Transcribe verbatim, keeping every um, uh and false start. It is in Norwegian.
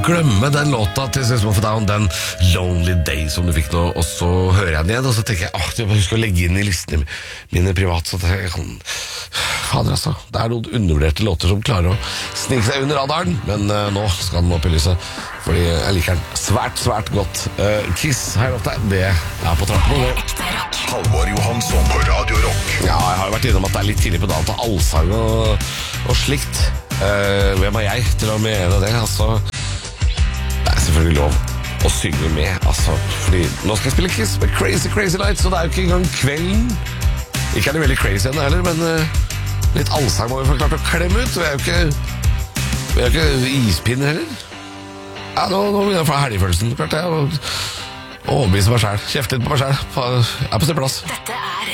glemme den låta til System of a Down, den Lonely Day som du fikk nå, og så hører jeg den igjen, og så tenker jeg, åh, jeg må huske å legge inn i listene mine privat, så jeg kan, fader altså, det er noen undervurderte låter som klarer å snike seg under radaren, men uh, nå skal den opp i lyset, fordi jeg liker den svært, svært godt. Uh, Kiss, her oppe, det er på trappen nå. Halvor Johansson på Radio Rock. Ja, jeg har jo vært innom at det er litt tidlig på dagen til allsang og, og slikt. Uh, hvem er jeg til å mene det, altså? Det er selvfølgelig lov å synge med, altså, fordi nå skal jeg spille Kiss med Crazy Crazy Nights, og det er jo ikke engang kvelden. Ikke er det veldig crazy ennå heller, men uh, litt allsang må vi få klart å klemme ut. Vi er jo ikke, vi er jo ikke ispinner heller. Ja, nå, nå begynner jeg å få helgefølelsen, klart jeg, og overbevise meg selv, kjefte litt på meg selv, er på sin plass. Dette er